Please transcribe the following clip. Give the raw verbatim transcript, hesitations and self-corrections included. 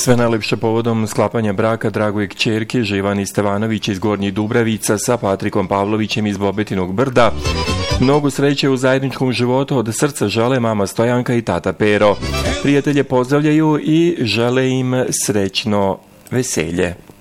Sve najlepše povodom sklapanja braka dragoj kćerke Živani Stevanović iz Gornjih Dubravica sa Patrikom Pavlovićem iz Bobetinog Brda. Mnogo sreće u zajedničkom životu od srca žele mama Stojanka i tata Pero. Prijatelje pozdravljaju i žele im srećno veselje.